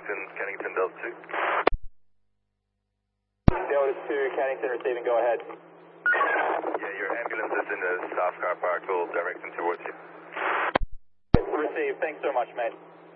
Cannington Delta 2. Delta 2, Cannington receiving, go ahead. Yeah, your ambulance is in the staff car park. We'll direct them towards you. Receive, thanks so much, mate.